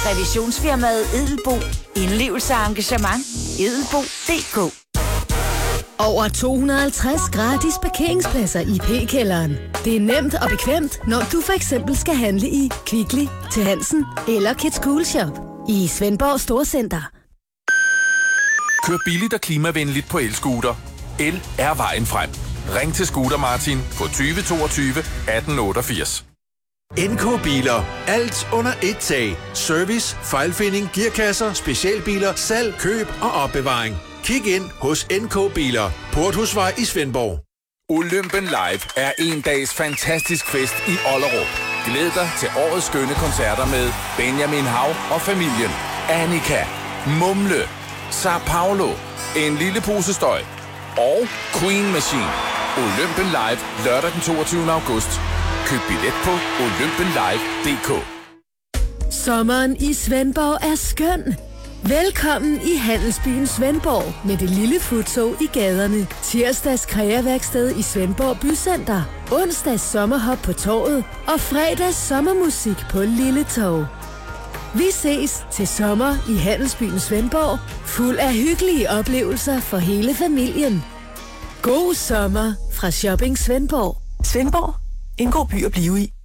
Revisionsfirmaet Edelbo. Indlevelse og engagement. Edelbo.dk. Over 250 gratis parkeringspladser i P-kælderen. Det er nemt og bekvemt, når du for eksempel skal handle i Kvickly, til Hansen eller Kids Cool Shop i Svendborg Storcenter. Kør billigt og klimavenligt på elscooter. El er vejen frem. Ring til Scooter Martin på 20 22 18 88. NK Biler. Alt under et tag. Service, fejlfinding, gearkasser, specialbiler, salg, køb og opbevaring. Kig ind hos NK Biler. Porthusvej i Svendborg. Olympen Live er en dags fantastisk fest i Ollerup. Glæd dig til årets skønne koncerter med Benjamin Hav og familien, Annika, Mumle, Sao Paulo, En lille pose støj og Queen Machine. Olympen Live lørdag den 22. august. Køb billet på olympenlive.dk. Sommeren i Svendborg er skøn. Velkommen i Handelsbyen Svendborg med det lille futtog i gaderne. Tirsdags kreaværksted i Svendborg Bycenter. Onsdags sommerhop på torvet. Og fredags sommermusik på Lille Torv. Vi ses til sommer i Handelsbyen Svendborg. Fuld af hyggelige oplevelser for hele familien. God sommer fra Shopping Svendborg. Svendborg. En god by at blive i.